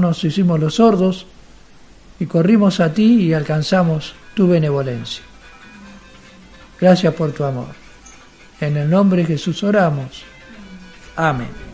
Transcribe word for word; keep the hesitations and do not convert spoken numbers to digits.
nos hicimos los sordos y corrimos a ti y alcanzamos tu benevolencia. Gracias por tu amor. En el nombre de Jesús oramos. Amén.